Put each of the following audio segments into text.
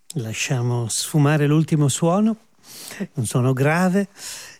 Lasciamo sfumare l'ultimo suono, un suono grave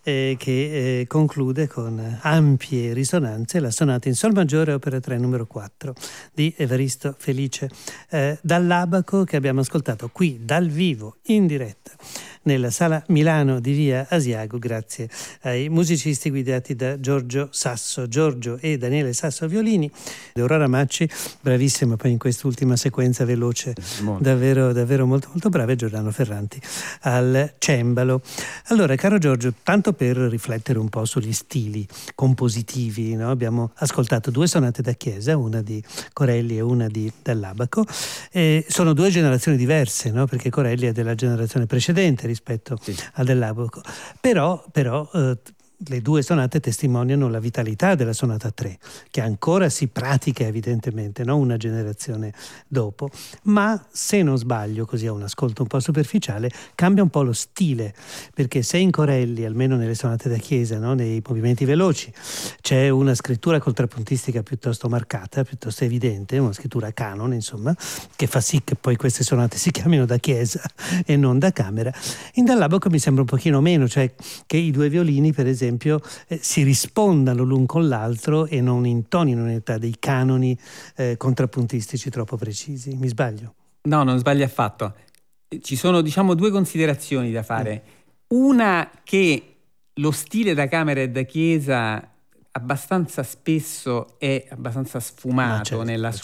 che conclude con ampie risonanze la sonata in sol maggiore opera 3 numero 4 di Evaristo Felice, dall'Abaco, che abbiamo ascoltato qui dal vivo in diretta nella Sala Milano di via Asiago, grazie ai musicisti guidati da Giorgio Sasso, Giorgio e Daniele Sasso a violini, Aurora Macci, bravissima poi in quest'ultima sequenza veloce, davvero molto molto brava, e Giordano Ferranti al cembalo. Allora, caro Giorgio, tanto per riflettere un po' sugli stili compositivi, no? Abbiamo ascoltato 2 sonate da chiesa, una di Corelli e una dall'Abaco. Sono 2 generazioni diverse, no? Perché Corelli è della generazione precedente rispetto a dell'Abaco. Però le 2 sonate testimoniano la vitalità della sonata 3, che ancora si pratica evidentemente, no? Una generazione dopo, ma se non sbaglio, così a un ascolto un po' superficiale, cambia un po' lo stile, perché se in Corelli, almeno nelle sonate da chiesa, no? Nei movimenti veloci, c'è una scrittura contrappuntistica piuttosto marcata, piuttosto evidente, una scrittura canone, insomma, che fa sì che poi queste sonate si chiamino da chiesa e non da camera. In dall'Abaco mi sembra un pochino meno, cioè che i 2 violini, per esempio, si rispondano l'un con l'altro e non intonino in realtà dei canoni contrappuntistici troppo precisi. Mi sbaglio? No, non sbagli affatto. Ci sono, 2 considerazioni da fare. Una, che lo stile da camera e da chiesa abbastanza spesso è abbastanza sfumato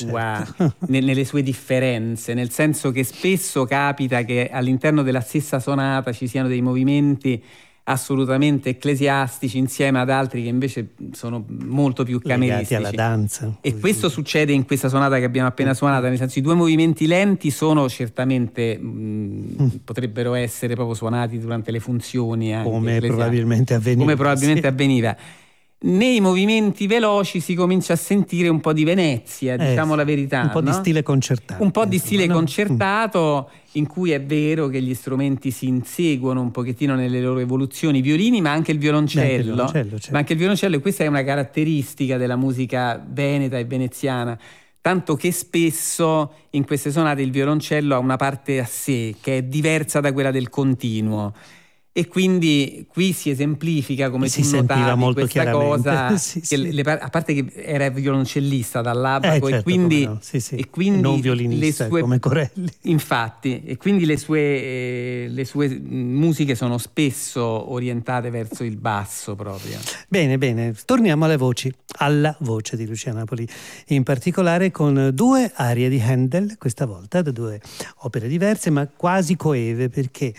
nelle sue differenze, nel senso che spesso capita che all'interno della stessa sonata ci siano dei movimenti assolutamente ecclesiastici insieme ad altri che invece sono molto più cameristici, legati alla danza. E questo succede in questa sonata che abbiamo appena suonato, nel senso i 2 movimenti lenti sono certamente potrebbero essere proprio suonati durante le funzioni anche come probabilmente avveniva. Nei movimenti veloci si comincia a sentire un po' di Venezia, diciamo la verità. Un po' no? di stile concertato. Un po' di stile concertato, in cui è vero che gli strumenti si inseguono un pochettino nelle loro evoluzioni, i violini, ma anche il violoncello. Certo. Ma anche il violoncello, e questa è una caratteristica della musica veneta e veneziana. Tanto che spesso in queste sonate il violoncello ha una parte a sé, che è diversa da quella del continuo. E quindi qui si esemplifica, come si tu notavi, molto questa cosa, a parte che era violoncellista dall'Abaco, certo, e quindi, e quindi non violinista come Corelli. Infatti, e quindi le sue musiche sono spesso orientate verso il basso proprio. Bene, torniamo alla voce di Lucia Napoli, in particolare con 2 arie di Handel, questa volta da 2 opere diverse ma quasi coeve, perché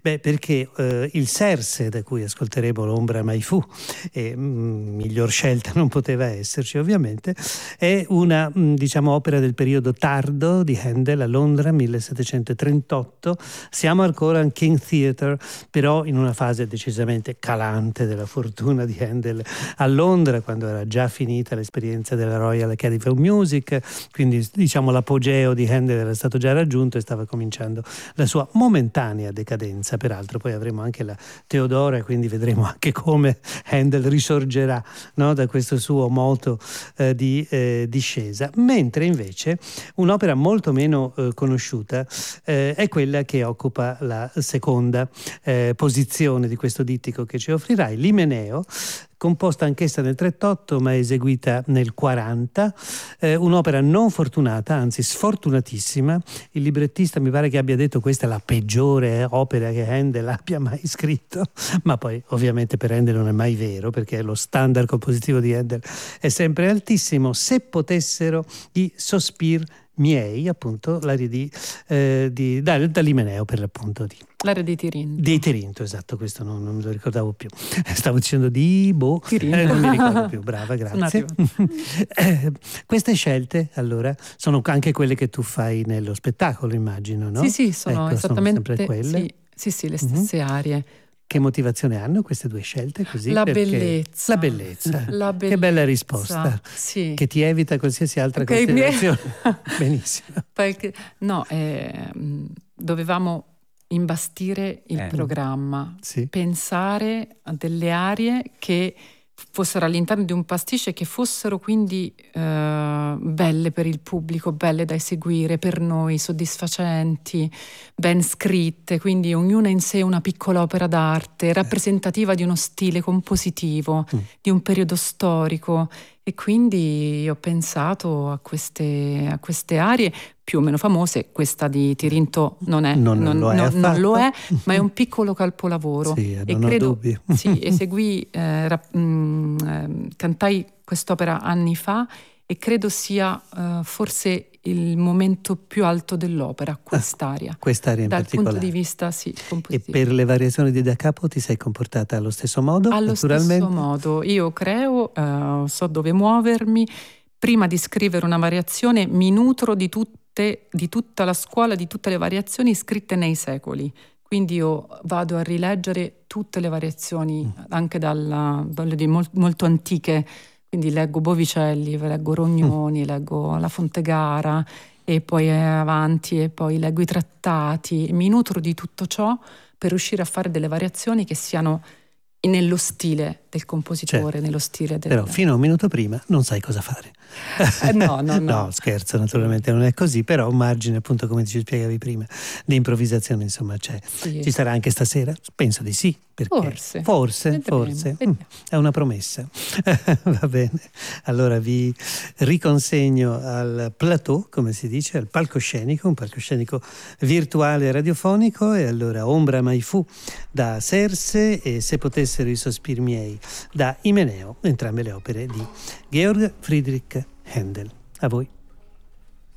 il Serse, da cui ascolteremo l'Ombra mai fu, e miglior scelta non poteva esserci ovviamente, è una opera del periodo tardo di Handel a Londra, 1738. Siamo ancora in King Theatre, però in una fase decisamente calante della fortuna di Handel a Londra, quando era già finita l'esperienza della Royal Academy of Music, quindi l'apogeo di Handel era stato già raggiunto e stava cominciando la sua momentanea decadenza. Peraltro poi avremo anche la Teodora, quindi vedremo anche come Handel risorgerà, no, da questo suo moto di discesa. Mentre invece un'opera molto meno conosciuta è quella che occupa la seconda posizione di questo dittico che ci offrirai, l'Imeneo, composta anch'essa nel 38 ma eseguita nel 40, un'opera non fortunata, anzi sfortunatissima. Il librettista mi pare che abbia detto questa è la peggiore opera che Handel abbia mai scritto, ma poi ovviamente per Handel non è mai vero, perché lo standard compositivo di Handel è sempre altissimo. Se potessero i sospir miei, appunto l'aria dall'Imeneo, per l'appunto l'aria di Tirinto. Di Tirinto, esatto, questo non me lo ricordavo più. Stavo dicendo non mi ricordo più, brava, grazie. Queste scelte, allora, sono anche quelle che tu fai nello spettacolo, immagino, no? Sì, sono esattamente sono sempre quelle. Sì, le stesse arie. Che motivazione hanno queste 2 scelte così? La bellezza. Che bella risposta, sì. Che ti evita qualsiasi altra considerazione. Benissimo. Perché, dovevamo imbastire il programma, pensare a delle arie che fossero all'interno di un pasticcio e che fossero quindi belle per il pubblico, belle da eseguire, per noi soddisfacenti, ben scritte, quindi ognuna in sé una piccola opera d'arte, rappresentativa di uno stile compositivo, di un periodo storico. E quindi ho pensato a queste arie più o meno famose. Questa di Tirinto non lo è, ma è un piccolo capolavoro. Sì, e non ho dubbi. Sì, eseguì, cantai quest'opera anni fa e credo sia forse il momento più alto dell'opera, quest'aria. Quest'aria in dal particolare. punto di vista compositivo. E per le variazioni di Da Capo ti sei comportata allo stesso modo? Allo stesso modo, io creo, so dove muovermi. Prima di scrivere una variazione mi nutro di tutta la scuola, di tutte le variazioni scritte nei secoli. Quindi io vado a rileggere tutte le variazioni, anche dalle molto antiche. Quindi leggo Bovicelli, leggo Rognoni, leggo La Fontegara e poi avanti, e poi leggo i trattati. Mi nutro di tutto ciò per riuscire a fare delle variazioni che siano nello stile del compositore, certo. Nello stile del... Però fino a un minuto prima non sai cosa fare. No. No, scherzo, naturalmente non è così, però un margine, appunto, come ci spiegavi prima, di improvvisazione, insomma, c'è. Sì. Ci sarà anche stasera? Penso di sì. Forse. È una promessa. Va bene. Allora vi riconsegno al plateau, come si dice, al palcoscenico, un palcoscenico virtuale radiofonico. E allora Ombra mai fu da Serse e Se potessero i sospiri miei da Imeneo, entrambe le opere di Georg Friedrich Händel. A voi.